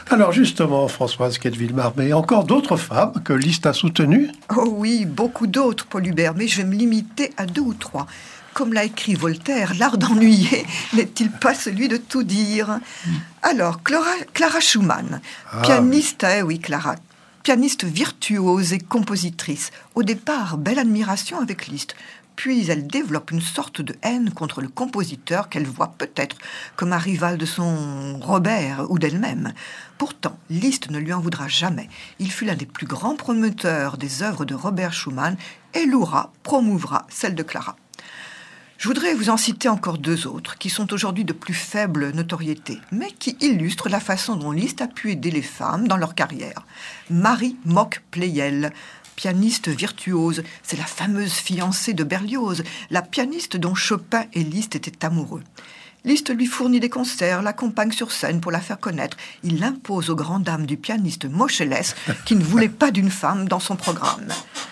Alors justement, Françoise Quetteville-Marmé, encore d'autres femmes que Liszt a soutenues? Oh oui, beaucoup d'autres, Paul Hubert, mais je vais me limiter à 2 ou 3. Comme l'a écrit Voltaire, l'art d'ennuyer n'est-il pas celui de tout dire? Alors, Clara Schumann, pianiste, oui Clara, pianiste virtuose et compositrice. Au départ, belle admiration avec Liszt. Puis elle développe une sorte de haine contre le compositeur qu'elle voit peut-être comme un rival de son Robert ou d'elle-même. Pourtant, Liszt ne lui en voudra jamais. Il fut l'un des plus grands promoteurs des œuvres de Robert Schumann et louera, promouvra celle de Clara. Je voudrais vous en citer encore 2 autres qui sont aujourd'hui de plus faible notoriété, mais qui illustrent la façon dont Liszt a pu aider les femmes dans leur carrière. Marie Mock-Pleyel, pianiste virtuose, c'est la fameuse fiancée de Berlioz, la pianiste dont Chopin et Liszt étaient amoureux. Liszt lui fournit des concerts, l'accompagne sur scène pour la faire connaître. Il l'impose aux grandes dames du pianiste Moscheles, qui ne voulait pas d'une femme dans son programme.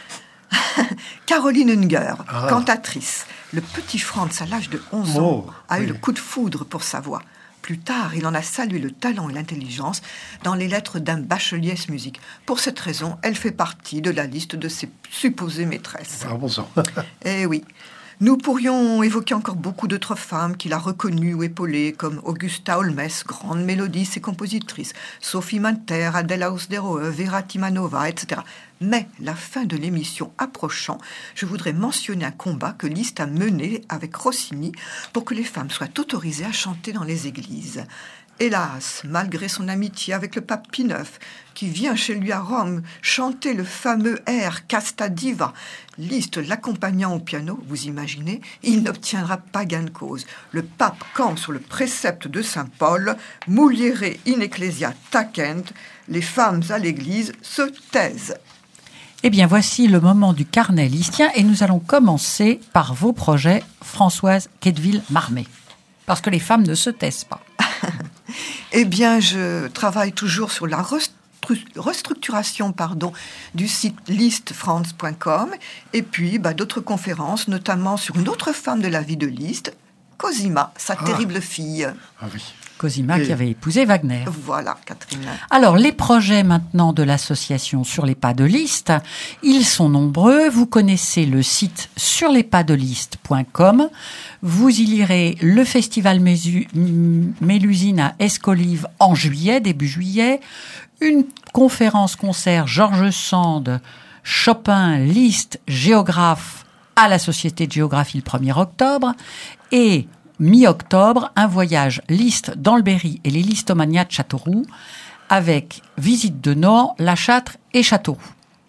Caroline Unger, cantatrice. Le petit Franz, à l'âge de 11 ans, a eu le coup de foudre pour sa voix. Plus tard, il en a salué le talent et l'intelligence dans les lettres d'un bachelier musique. Pour cette raison, elle fait partie de la liste de ses supposées maîtresses. Ah bon sang. Eh oui. Nous pourrions évoquer encore beaucoup d'autres femmes qu'il a reconnues ou épaulées, comme Augusta Holmes, grande mélodiste et compositrice, Sophie Manter, Adela Hausderoe, Vera Timanova, etc. Mais, la fin de l'émission approchant, je voudrais mentionner un combat que Liszt a mené avec Rossini pour que les femmes soient autorisées à chanter dans les églises. Hélas, malgré son amitié avec le pape Pie IX, qui vient chez lui à Rome chanter le fameux air Casta Diva, Liszt l'accompagnant au piano, vous imaginez, il n'obtiendra pas gain de cause. Le pape campe sur le précepte de saint Paul, Muliere in ecclesia tacent, les femmes à l'église se taisent. Eh bien, voici le moment du carnet listien et nous allons commencer par vos projets, Françoise Quetteville-Marmé. Parce que les femmes ne se taisent pas. Eh bien, je travaille toujours sur la restructuration du site listfrance.com et puis d'autres conférences, notamment sur une autre femme de la vie de Liszt, Cosima, sa terrible fille. Ah oui. Cosima qui avait épousé Wagner. Voilà, Catherine. Alors, les projets maintenant de l'association Sur les pas de Liszt, ils sont nombreux. Vous connaissez le site surlespadsdeliszt.com. Vous y lirez le festival Mélusine à Escolives en juillet, début juillet. Une conférence-concert Georges Sand, Chopin, Liszt, géographe à la Société de géographie le 1er octobre. Et mi-octobre, un voyage Liszt dans le Berry et les Listomanias de Châteauroux avec visite de Nohant, La Châtre et Châteauroux.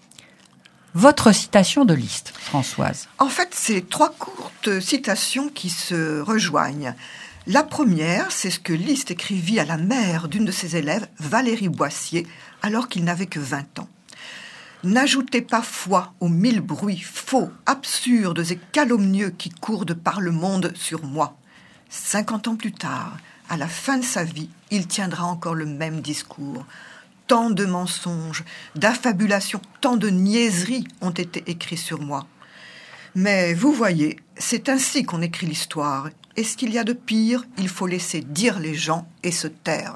Votre citation de Liszt, Françoise? En fait, c'est 3 courtes citations qui se rejoignent. La première, c'est ce que Liszt écrivit à la mère d'une de ses élèves, Valérie Boissier, alors qu'il n'avait que 20 ans. N'ajoutez pas foi aux 1000 bruits faux, absurdes et calomnieux qui courent de par le monde sur moi. 50 ans plus tard, à la fin de sa vie, il tiendra encore le même discours. Tant de mensonges, d'affabulations, tant de niaiseries ont été écrits sur moi. Mais vous voyez, c'est ainsi qu'on écrit l'histoire. Et ce qu'il y a de pire, il faut laisser dire les gens et se taire.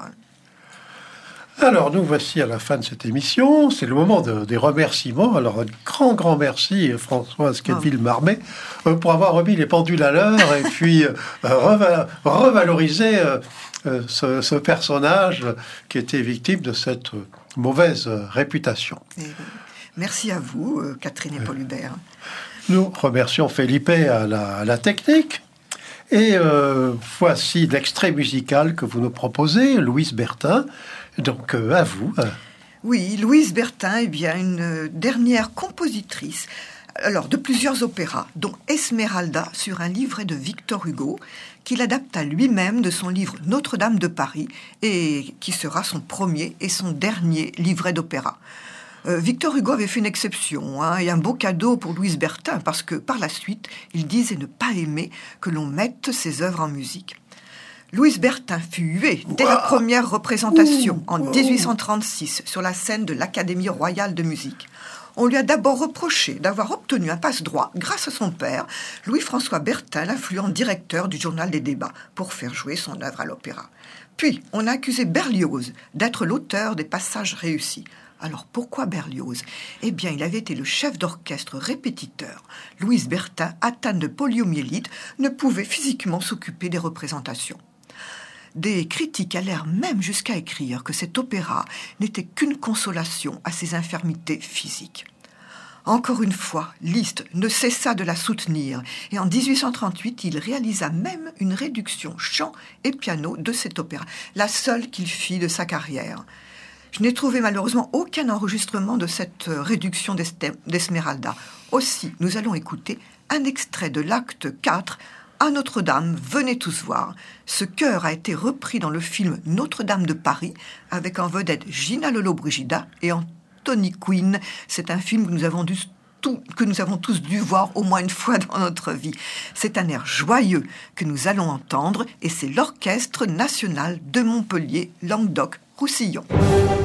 Alors, nous voici à la fin de cette émission. C'est le moment des remerciements. Alors, un grand merci, Françoise Quetteville-Marmé, pour avoir remis les pendules à l'heure et puis revaloriser ce personnage qui était victime de cette mauvaise réputation. Merci à vous, Catherine et Paul Hubert. Nous remercions Felipe à la technique. Et voici l'extrait musical que vous nous proposez, Louise Bertin. Donc, à vous. Oui, Louise Bertin est bien une dernière compositrice de plusieurs opéras, dont Esmeralda sur un livret de Victor Hugo, qu'il adapta lui-même de son livre Notre-Dame de Paris, et qui sera son premier et son dernier livret d'opéra. Victor Hugo avait fait une exception et un beau cadeau pour Louise Bertin, parce que par la suite, il disait ne pas aimer que l'on mette ses œuvres en musique. Louise Bertin fut huée dès la première représentation en 1836 sur la scène de l'Académie royale de musique. On lui a d'abord reproché d'avoir obtenu un passe-droit grâce à son père, Louis-François Bertin, l'influent directeur du journal des débats, pour faire jouer son œuvre à l'opéra. Puis, on a accusé Berlioz d'être l'auteur des passages réussis. Alors, pourquoi Berlioz ? Eh bien, il avait été le chef d'orchestre répétiteur. Louise Bertin, atteinte de poliomyélite, ne pouvait physiquement s'occuper des représentations. Des critiques allèrent même jusqu'à écrire que cet opéra n'était qu'une consolation à ses infirmités physiques. Encore une fois, Liszt ne cessa de la soutenir et en 1838, il réalisa même une réduction chant et piano de cet opéra, la seule qu'il fit de sa carrière. Je n'ai trouvé malheureusement aucun enregistrement de cette réduction d'Esmeralda. Aussi, nous allons écouter un extrait de l'acte 4 à Notre-Dame, venez tous voir. Ce chœur a été repris dans le film Notre-Dame de Paris avec en vedette Gina Lollobrigida et Anthony Quinn. C'est un film que nous avons tous dû voir au moins une fois dans notre vie. C'est un air joyeux que nous allons entendre et c'est l'Orchestre national de Montpellier, Languedoc-Roussillon.